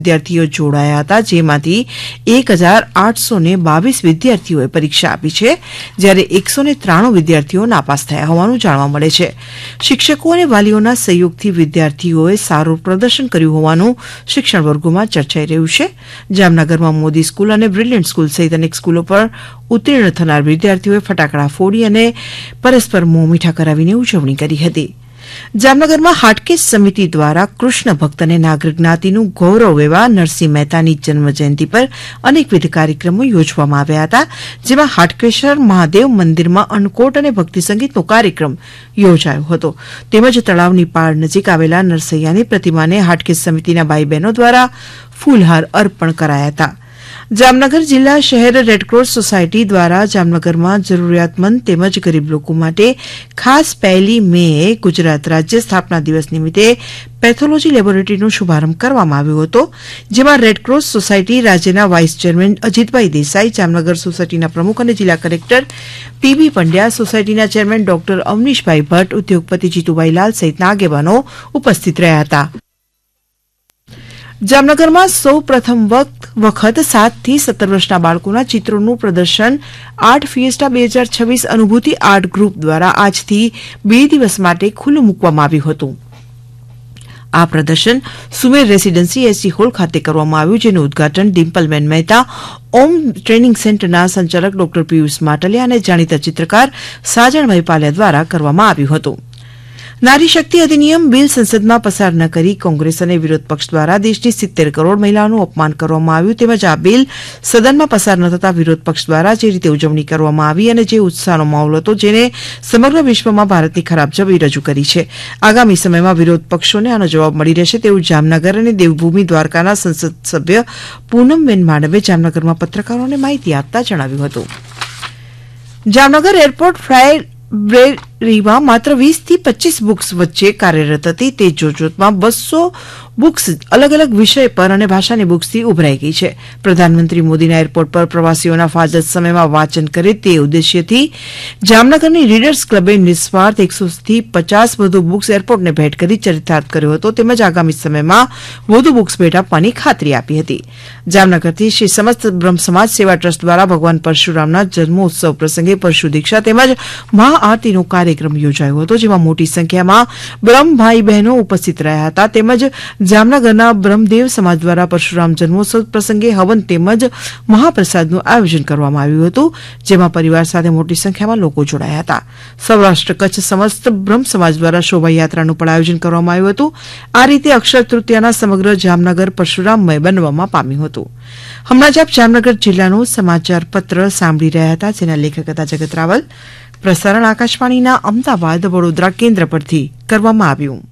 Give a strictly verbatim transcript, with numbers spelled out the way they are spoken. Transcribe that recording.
વિદ્યાર્થીઓ જોડાયા હતા, જેમાંથી એક હજાર આઠસો ને બાવીસ વિદ્યાર્થીઓએ પરીક્ષા આપી છે, જ્યારે એકસો ને ત્રાણું વિદ્યાર્થીઓ નાપાસ થયા હોવાનું જાણવા મળે છે. શિક્ષકો અને વાલીઓના સહયોગથી વિદ્યાર્થીઓએ સારું પ્રદર્શન કર્યું હોવાનું શિક્ષણ વર્ગોમાં ચર્ચાઈ રહ્યું છે. જામનગરમાં મોદી સ્કૂલ અને બ્રિલિયન્ટ સ્કૂલ સહિત અનેક સ્કૂલો પર ઉત્તીર્ણ થનાર વિદ્યાર્થીઓએ ફટાકડા ફોડી અને પરસ્પર મોં મીઠા કરાવીને ઉજવણી કરી હતી. જામનગરમાં હાટકેશ સમિતિ દ્વારા કૃષ્ણ ભક્ત અને નાગર જ્ઞાતિનું ગૌરવ એવા નરસિંહ મહેતાની જન્મજયંતિ પર અનેકવિધ કાર્યક્રમો યોજવામાં આવ્યા હતા, જેમાં હાટકેશ્વર મહાદેવ મંદિરમાં અન્નકોટ અને ભક્તિ સંગીતનો કાર્યક્રમ યોજાયો હતો. તેમજ તળાવની પાળ નજીક આવેલા નરસૈયાની પ્રતિમાને હાટકેશ સમિતિના ભાઈ બહેનો દ્વારા ફૂલહાર અર્પણ કરાયા હતા. જામનગર જિલ્લા શહેર રેડક્રોસ સોસાયટી દ્વારા જામનગરમાં જરૂરિયાતમંદ તેમજ ગરીબ લોકો માટે ખાસ પહેલી મે ગુજરાત રાજ્ય સ્થાપના દિવસ નિમિત્તે પેથોલોજી લેબોરેટરીનો શુભારંભ કરવામાં આવ્યો હતો, જેમાં રેડક્રોસ સોસાયટી રાજ્યના વાઇસ ચેરમેન અજીતભાઈ દેસાઈ, જામનગર સોસાયટીના પ્રમુખ અને જિલ્લા કલેક્ટર પીબી પંડ્યા, સોસાયટીના ચેરમેન ડોક્ટર અવનીશભાઈ ભટ્ટ, ઉદ્યોગપતિ જીતુભાઈ લાલ સહિતના આગેવાનો ઉપસ્થિત રહ્યા હતા. જામનગરમાં સૌ પ્રથમ વખત સાત થી સત્તર વર્ષના બાળકોના ચિત્રોનું પ્રદર્શન આર્ટ ફિએસ્ટા બે હજાર છવ્વીસ અનુભૂતિ આર્ટ ગ્રુપ દ્વારા આજથી બે દિવસ માટે ખુલ્લું મૂકવામાં આવ્યું હતું. આ પ્રદર્શન સુમેર રેસીડેન્સી એસી હોલ ખાતે કરવામાં આવ્યું, જેનું ઉદઘાટન ડિમ્પલબેન મહેતા, ઓમ ટ્રેનિંગ સેન્ટરના સંચાલક ડોક્ટર પિયુષ માટલિયા અને જાણીતા ચિત્રકાર સાજણભાઈ પાલિયા દ્વારા કરવામાં આવ્યું હતું. નારી શક્તિ અધિનિયમ બિલ સંસદમાં પસાર ન કરી કોંગ્રેસ અને વિરોધ પક્ષ દ્વારા દેશની સિત્તેર કરોડ મહિલાઓનું અપમાન કરવામાં આવ્યું, તેમજ આ બિલ સદનમાં પસાર ન થતા વિરોધ પક્ષ દ્વારા જે રીતે ઉજવણી કરવામાં આવી અને જે ઉત્સાહનો માહોલ હતો, જેને સમગ્ર વિશ્વમાં ભારતની ખરાબ છબી રજૂ કરી છે. આગામી સમયમાં વિરોધ પક્ષોને આનો જવાબ મળી રહેશે તેવું જામનગર અને દેવભૂમિ દ્વારકાના સંસદ સભ્ય પૂનમબેન માડવે જામનગરમાં પત્રકારોને માહિતી આપતા જણાવ્યું હતું. જામનગર એરપોર્ટ ફ્લાય લાઇબ્રેરીમાં માત્ર વીસ થી પચીસ બુક્સ વચ્ચે કાર્યરત હતી, તે જોતજોતમાં બસો બુક્સ અલગ અલગ વિષય પર અને ભાષાની બુક્સથી ઉભરાઈ ગઈ છે. પ્રધાનમંત્રી મોદીના એરપોર્ટ પર પ્રવાસીઓના ફાજત સમયમાં વાંચન કરે તે ઉદ્દેશ્યથી જામનગરની રીડર્સ ક્લબે નિસ્વાર્થ એકસો થી પચાસ વધુ બુક્સ એરપોર્ટને ભેટ કરી ચરિતાર્થ કર્યો હતો, તેમજ આગામી સમયમાં વધુ બુક્સ ભેટ આપવાની ખાતરી આપી હતી. જામનગરથી શ્રી સમસ્ત બ્રહ્મ સમાજ સેવા ટ્રસ્ટ દ્વારા ભગવાન પરશુરામના જન્મોત્સવ પ્રસંગે પરશુ દીક્ષા તેમજ મહાઆરતીનો કાર્યક્રમ યોજાયો હતો, જેમાં મોટી સંખ્યામાં બ્રહ્મ ભાઈ બહેનો ઉપસ્થિત રહ્યા હતા. તેમજ જામનગરના બ્રહ્મદેવ સમાજ દ્વારા પરશુરામ જન્મોત્સવ પ્રસંગે હવન તેમજ મહાપ્રસાદનું આયોજન કરવામાં આવ્યું હતું, જેમાં પરિવાર સાથે મોટી સંખ્યામાં લોકો જોડાયા હતા. સૌરાષ્ટ્ર કચ્છ સમસ્ત બ્રહ્મ સમાજ દ્વારા શોભાયાત્રાનું પણ આયોજન કરવામાં આવ્યું હતું. આ રીતે અક્ષર તૃતીયાના સમગ્ર જામનગર પરશુરામમય બનવામાં પામ્યું હતું. હમણાં જ આપ જામનગર જિલ્લાનું સમાચાર પત્ર સાંભળી રહ્યા હતા, જેના લેખક હતા જગત રાવલ. પ્રસારણ આકાશવાણીના અમદાવાદ વડોદરા કેન્દ્ર પરથી કરવામાં આવ્યું.